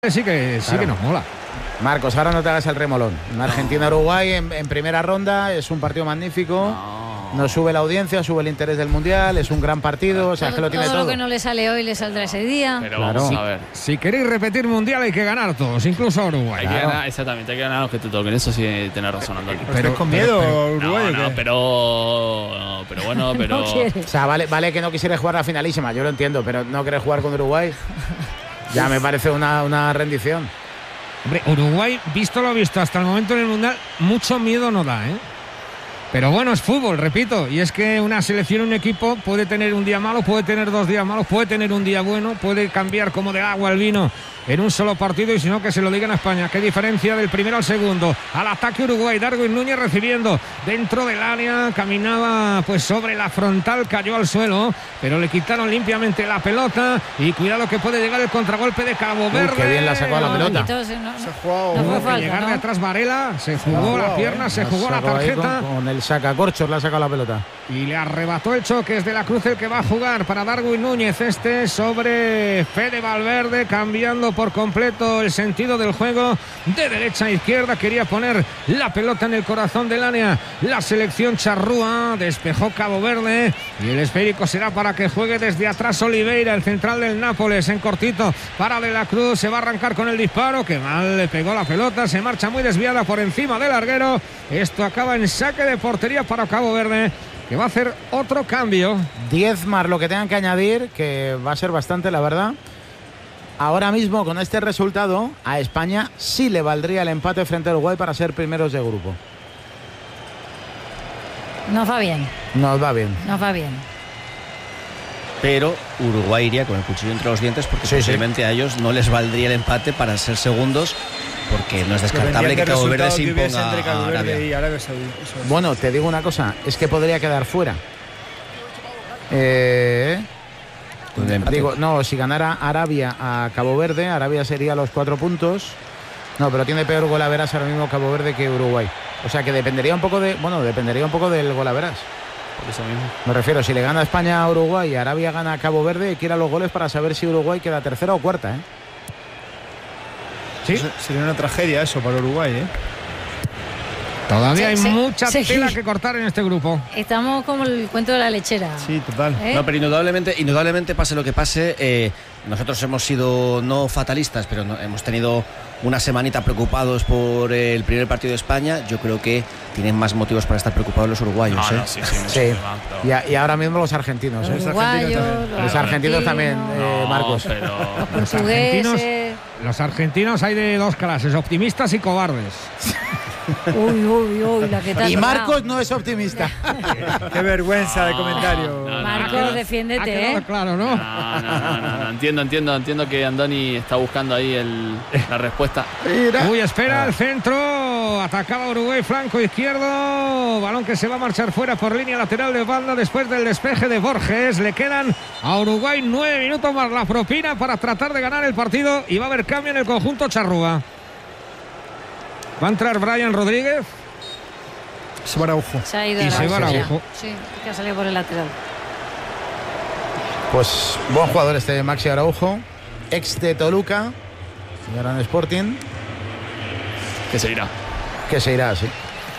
Sí que nos mola. Marcos, ahora no te hagas el remolón. Argentina-Uruguay en primera ronda es un partido magnífico. Nos sube la audiencia, sube el interés del Mundial, es un gran partido, o sea, es que lo tiene todo. Todo lo que no le sale hoy le saldrá ese día. Pero claro. vamos a ver. Si queréis repetir Mundial hay que ganar todos, incluso Uruguay. Hay que ganar, exactamente, hay que ganar los que te toquen. Eso sí tenés razón, Andoni. ¿Estás con miedo, Uruguay? No, pero bueno, pero... No quiere. O sea, vale que no quisieras jugar la finalísima, yo lo entiendo, pero no querés jugar con Uruguay. Ya me parece una rendición. Hombre, Uruguay, visto lo visto hasta el momento en el Mundial, mucho miedo no da, ¿eh? Pero bueno, es fútbol, repito, y es que una selección, un equipo puede tener un día malo, puede tener 2 días malos, puede tener un día bueno, puede cambiar como de agua el vino en un solo partido, y si no, que se lo digan a España. Qué diferencia del primero al segundo. Al ataque Uruguay, Darwin Núñez recibiendo dentro del área, caminaba pues sobre la frontal, cayó al suelo, pero le quitaron limpiamente la pelota, y cuidado que puede llegar el contragolpe de Cabo Verde. Qué bien la sacó a la pelota. Se jugó. No fue Tuvo que falta, llegar ¿no? de atrás Varela, se jugó la pierna, se jugó la Sacó ahí tarjeta. con el sacacorchos le ha sacado la pelota. Y le arrebató el choque. Es de la Cruz el que va a jugar para Darwin Núñez. Sobre Fede Valverde, cambiando por completo el sentido del juego de derecha a izquierda. Quería poner la pelota en el corazón del área la selección charrúa. Despejó Cabo Verde y el esférico será para que juegue desde atrás Oliveira, el central del Nápoles, en cortito para de la Cruz. Se va a arrancar con el disparo, que mal le pegó la pelota, se marcha muy desviada por encima del larguero. Esto acaba en saque de portería para Cabo Verde, que va a hacer otro cambio. 10 más lo que tengan que añadir, que va a ser bastante, la verdad. Ahora mismo, con este resultado, a España sí le valdría el empate frente a Uruguay para ser primeros de grupo. No va bien, Nos va bien. no va bien. Pero Uruguay iría con el cuchillo entre los dientes porque posiblemente a ellos no les valdría el empate para ser segundos, porque no es descartable que Cabo Verde se imponga a Arabia. Y Arabia Saudí. Bueno, te digo una cosa, es que podría quedar fuera. Digo, no, si ganara Arabia a Cabo Verde, Arabia sería los 4 puntos. No, pero tiene peor golaveras ahora mismo Cabo Verde que Uruguay. O sea que dependería un poco del golaveras. Por eso mismo. Me refiero, si le gana España a Uruguay y Arabia gana a Cabo Verde, quiera los goles para saber si Uruguay queda tercera o cuarta, ¿eh? Sí, Sería una tragedia eso para Uruguay, ¿eh? todavía hay Sí, mucha sí. tela que cortar en este grupo. Estamos como el cuento de la lechera. Sí, total. ¿Eh? No, pero indudablemente pase lo que pase, nosotros hemos sido no fatalistas, pero hemos tenido una semanita preocupados por el primer partido de España. Yo creo que tienen más motivos para estar preocupados los uruguayos. Sí. Y ahora mismo los argentinos, Los ¿eh? uruguayos, Los argentinos también, Marcos. Pero... los portugueses. Los argentinos hay de 2 clases, optimistas y cobardes. Uy, la que te ha Y tocado. Marcos no es optimista. Qué vergüenza de comentario. Marcos, Ha defiéndete, quedado claro, ¿no? No. Entiendo que Andoni está buscando ahí la respuesta. Uy, espera el centro. Atacaba Uruguay, flanco izquierdo. Balón que se va a marchar fuera por línea lateral de banda después del despeje de Borges. Le quedan a Uruguay 9 minutos más la propina para tratar de ganar el partido. Y va a haber cambio en el conjunto charrúa. Va a entrar Brian Rodríguez. Se va Araujo. Se ha ido Y se va Araujo. Araujo. Sí, que ha salido por el lateral. Pues buen jugador este Maxi Araujo, ex de Toluca, y ahora en Sporting, Que se irá. que se irá así.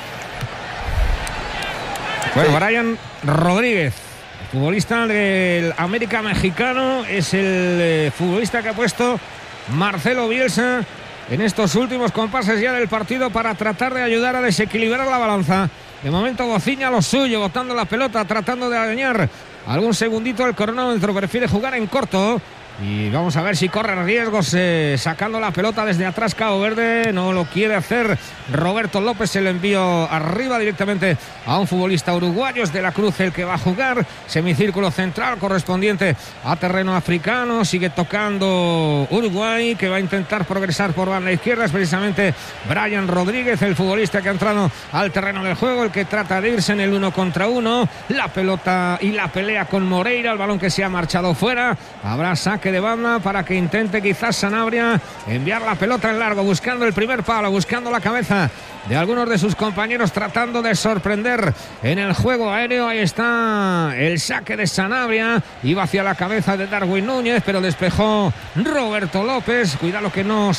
Bueno, Brian Rodríguez, futbolista del América mexicano, es el futbolista que ha puesto Marcelo Bielsa en estos últimos compases ya del partido para tratar de ayudar a desequilibrar la balanza. De momento Bociña lo suyo, botando la pelota, tratando de arañar algún segundito el cronómetro, prefiere jugar en corto. Y vamos a ver si corre riesgos sacando la pelota desde atrás Cabo Verde. No lo quiere hacer Roberto López. El envío arriba directamente a un futbolista uruguayo. Es de la Cruz el que va a jugar. Semicírculo central correspondiente a terreno africano. Sigue tocando Uruguay, que va a intentar progresar por banda izquierda. Es precisamente Brian Rodríguez, el futbolista que ha entrado al terreno del juego, el que trata de irse en el 1 contra 1. La pelota y la pelea con Moreira. El balón que se ha marchado fuera. Habrá saque de banda para que intente quizás Sanabria enviar la pelota en largo, buscando el primer palo, buscando la cabeza de algunos de sus compañeros, tratando de sorprender en el juego aéreo. Ahí está el saque de Sanabria, iba hacia la cabeza de Darwin Núñez, pero despejó Roberto López. Cuidado que no